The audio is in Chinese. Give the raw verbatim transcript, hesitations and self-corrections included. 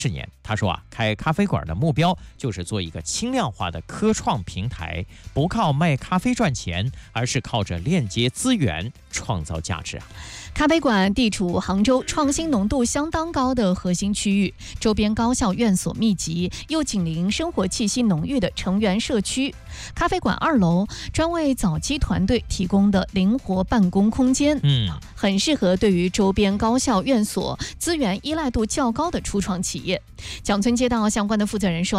十年，他说啊，开咖啡馆的目标就是做一个轻量化的科创平台，不靠卖咖啡赚钱，而是靠着链接资源创造价值啊。 咖啡馆地处杭州创新浓度相当高的核心区域，周边高校院所密集，又紧邻生活气息浓郁的成员社区。咖啡馆二楼专为早期团队提供的灵活办公空间， 嗯， 很适合对于周边高校院所资源依赖度较高的初创企业。蒋村街道相关的负责人说，